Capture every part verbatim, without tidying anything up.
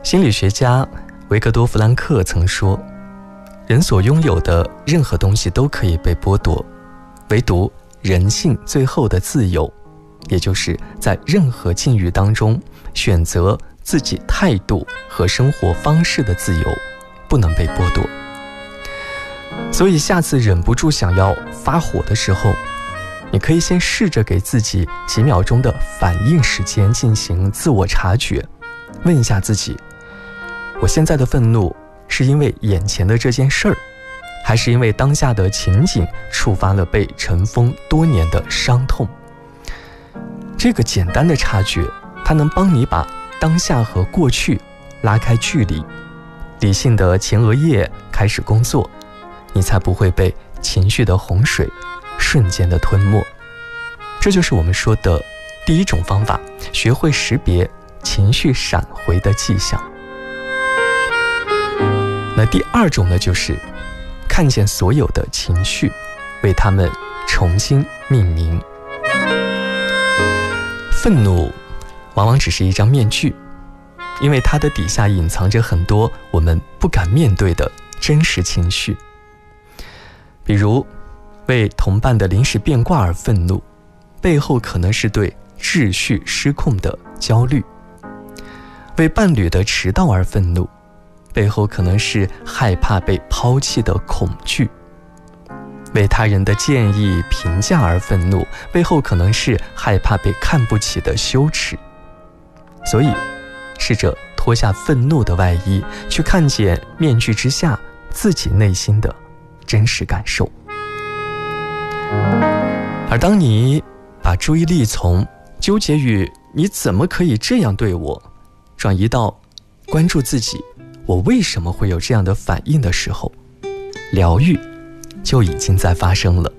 心理学家维克多·弗兰克曾说，人所拥有的任何东西都可以被剥夺，唯独人性最后的自由，也就是在任何境遇当中选择自己态度和生活方式的自由，不能被剥夺。所以下次忍不住想要发火的时候，你可以先试着给自己几秒钟的反应时间进行自我察觉，问一下自己，我现在的愤怒是因为眼前的这件事儿，还是因为当下的情景触发了被尘封多年的伤痛？这个简单的察觉，它能帮你把当下和过去拉开距离，理性的前额叶开始工作，你才不会被情绪的洪水瞬间的吞没。这就是我们说的第一种方法，学会识别情绪闪回的迹象。那第二种呢，就是看见所有的情绪，为它们重新命名。愤怒往往只是一张面具，因为它的底下隐藏着很多我们不敢面对的真实情绪。比如为同伴的临时变卦而愤怒，背后可能是对秩序失控的焦虑；为伴侣的迟到而愤怒，背后可能是害怕被抛弃的恐惧；为他人的建议评价而愤怒，背后可能是害怕被看不起的羞耻。所以试着脱下愤怒的外衣，去看见面具之下自己内心的真实感受。而当你把注意力从纠结于你怎么可以这样对我，转移到关注自己我为什么会有这样的反应的时候，疗愈就已经在发生了。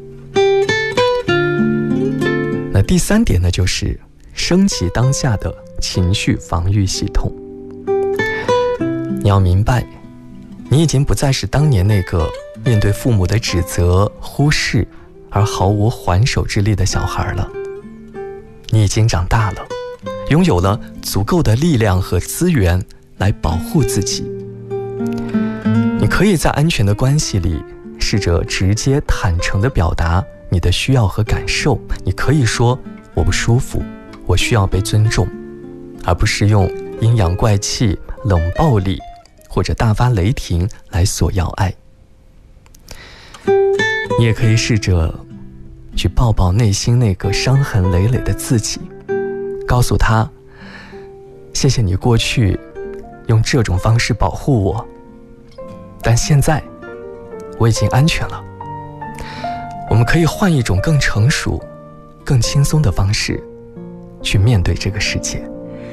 那第三点呢，就是升级当下的情绪防御系统。你要明白，你已经不再是当年那个面对父母的指责、忽视而毫无还手之力的小孩了。你已经长大了，拥有了足够的力量和资源来保护自己。你可以在安全的关系里试着直接坦诚地表达你的需要和感受。你可以说我不舒服，我需要被尊重，而不是用阴阳怪气、冷暴力或者大发雷霆来索要爱。你也可以试着去抱抱内心那个伤痕累累的自己，告诉他，谢谢你过去用这种方式保护我，但现在我已经安全了。我们可以换一种更成熟、更轻松的方式去面对这个世界。